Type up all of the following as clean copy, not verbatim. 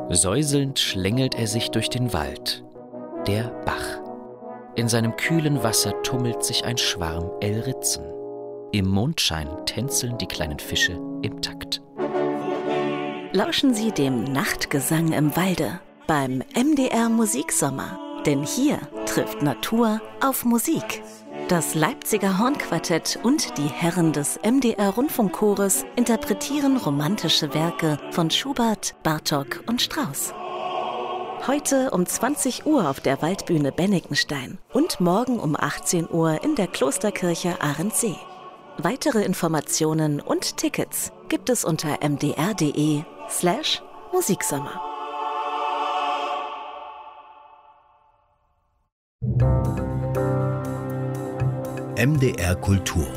Säuselnd schlängelt er sich durch den Wald. Der Bach. In seinem kühlen Wasser tummelt sich ein Schwarm Elritzen. Im Mondschein tänzeln die kleinen Fische im Takt. Lauschen Sie dem Nachtgesang im Walde beim MDR Musiksommer. Denn hier trifft Natur auf Musik. Das Leipziger Hornquartett und die Herren des MDR Rundfunkchores interpretieren romantische Werke von Schubert, Bartók und Strauss. Heute um 20 Uhr auf der Waldbühne Bennikenstein und morgen um 18 Uhr in der Klosterkirche Arendsee. Weitere Informationen und Tickets gibt es unter mdr.de/Musiksommer. MDR Kultur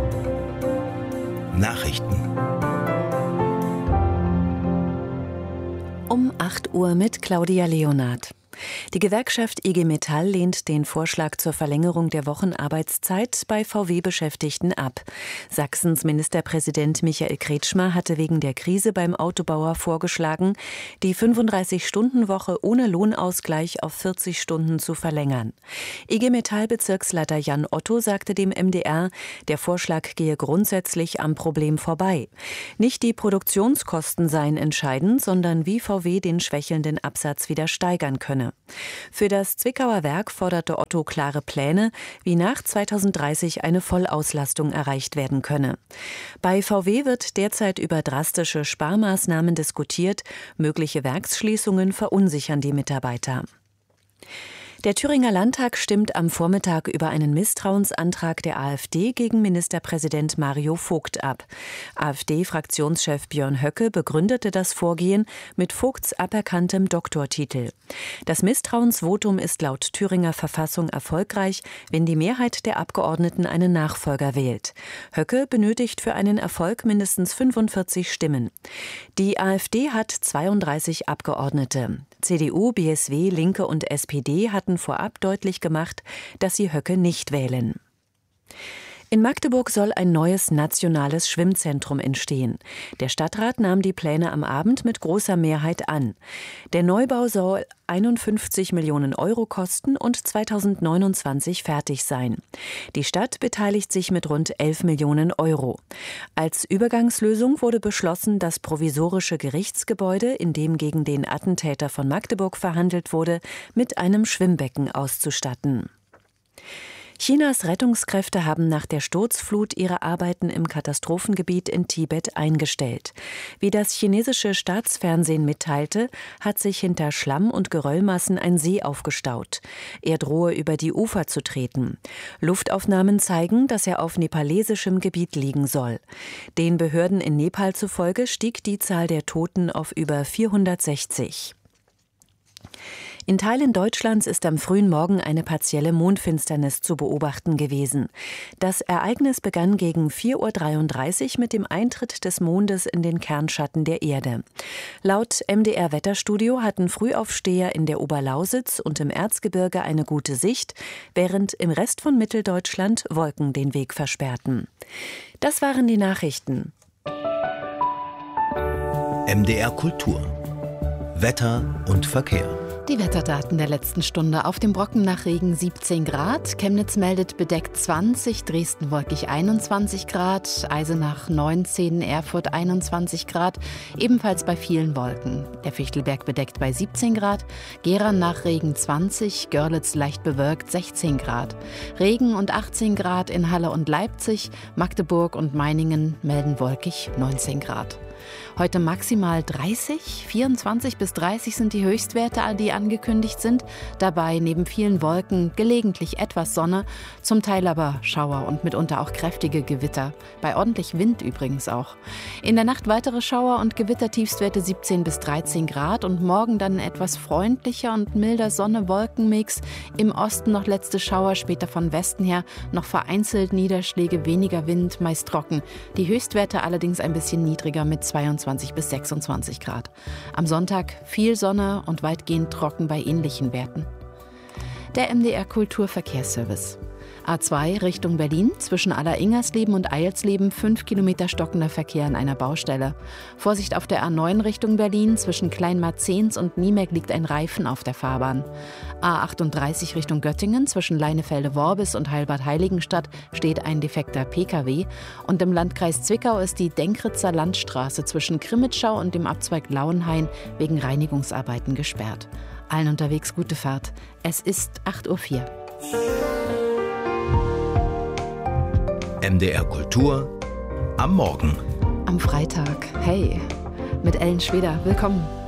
Nachrichten Um 8 Uhr mit Claudia Leonard. Die Gewerkschaft IG Metall lehnt den Vorschlag zur Verlängerung der Wochenarbeitszeit bei VW-Beschäftigten ab. Sachsens Ministerpräsident Michael Kretschmer hatte wegen der Krise beim Autobauer vorgeschlagen, die 35-Stunden-Woche ohne Lohnausgleich auf 40 Stunden zu verlängern. IG Metall-Bezirksleiter Jan Otto sagte dem MDR, der Vorschlag gehe grundsätzlich am Problem vorbei. Nicht die Produktionskosten seien entscheidend, sondern wie VW den schwächelnden Absatz wieder steigern könne. Für das Zwickauer Werk forderte Otto klare Pläne, wie nach 2030 eine Vollauslastung erreicht werden könne. Bei VW wird derzeit über drastische Sparmaßnahmen diskutiert. Mögliche Werksschließungen verunsichern die Mitarbeiter. Der Thüringer Landtag stimmt am Vormittag über einen Misstrauensantrag der AfD gegen Ministerpräsident Mario Vogt ab. AfD-Fraktionschef Björn Höcke begründete das Vorgehen mit Vogts aberkanntem Doktortitel. Das Misstrauensvotum ist laut Thüringer Verfassung erfolgreich, wenn die Mehrheit der Abgeordneten einen Nachfolger wählt. Höcke benötigt für einen Erfolg mindestens 45 Stimmen. Die AfD hat 32 Abgeordnete. CDU, BSW, Linke und SPD hatten vorab deutlich gemacht, dass sie Höcke nicht wählen. In Magdeburg soll ein neues nationales Schwimmzentrum entstehen. Der Stadtrat nahm die Pläne am Abend mit großer Mehrheit an. Der Neubau soll 51 Millionen Euro kosten und 2029 fertig sein. Die Stadt beteiligt sich mit rund 11 Millionen Euro. Als Übergangslösung wurde beschlossen, das provisorische Gerichtsgebäude, in dem gegen den Attentäter von Magdeburg verhandelt wurde, mit einem Schwimmbecken auszustatten. Chinas Rettungskräfte haben nach der Sturzflut ihre Arbeiten im Katastrophengebiet in Tibet eingestellt. Wie das chinesische Staatsfernsehen mitteilte, hat sich hinter Schlamm und Geröllmassen ein See aufgestaut. Er drohe über die Ufer zu treten. Luftaufnahmen zeigen, dass er auf nepalesischem Gebiet liegen soll. Den Behörden in Nepal zufolge stieg die Zahl der Toten auf über 460. In Teilen Deutschlands ist am frühen Morgen eine partielle Mondfinsternis zu beobachten gewesen. Das Ereignis begann gegen 4:33 Uhr mit dem Eintritt des Mondes in den Kernschatten der Erde. Laut MDR-Wetterstudio hatten Frühaufsteher in der Oberlausitz und im Erzgebirge eine gute Sicht, während im Rest von Mitteldeutschland Wolken den Weg versperrten. Das waren die Nachrichten. MDR Kultur Wetter und Verkehr. Die Wetterdaten der letzten Stunde. Auf dem Brocken nach Regen 17 Grad, Chemnitz meldet bedeckt 20, Dresden wolkig 21 Grad, Eisenach 19, Erfurt 21 Grad, ebenfalls bei vielen Wolken. Der Fichtelberg bedeckt bei 17 Grad, Gera nach Regen 20, Görlitz leicht bewölkt 16 Grad. Regen und 18 Grad in Halle und Leipzig, Magdeburg und Meiningen melden wolkig 19 Grad. Heute maximal 30, 24 bis 30 sind die Höchstwerte, die angekündigt sind. Dabei neben vielen Wolken gelegentlich etwas Sonne, zum Teil aber Schauer und mitunter auch kräftige Gewitter. Bei ordentlich Wind übrigens auch. In der Nacht weitere Schauer und Gewitter-Tiefstwerte 17 bis 13 Grad und morgen dann etwas freundlicher und milder Sonne-Wolken-Mix. Im Osten noch letzte Schauer, später von Westen her noch vereinzelt Niederschläge, weniger Wind, meist trocken. Die Höchstwerte allerdings ein bisschen niedriger mit 22 bis 26 Grad. Am Sonntag viel Sonne und weitgehend trocken bei ähnlichen Werten. Der MDR Kulturverkehrsservice. A2 Richtung Berlin, zwischen Alleringersleben und Eilsleben 5 Kilometer stockender Verkehr an einer Baustelle. Vorsicht auf der A9 Richtung Berlin, zwischen Kleinmarzens und Niemek liegt ein Reifen auf der Fahrbahn. A38 Richtung Göttingen, zwischen Leinefelde-Worbis und Heilbad-Heiligenstadt steht ein defekter Pkw. Und im Landkreis Zwickau ist die Denkritzer Landstraße zwischen Krimitschau und dem Abzweig Lauenhain wegen Reinigungsarbeiten gesperrt. Allen unterwegs gute Fahrt. Es ist 8:04 Uhr. MDR Kultur am Morgen. Am Freitag. Hey, mit Ellen Schweder. Willkommen.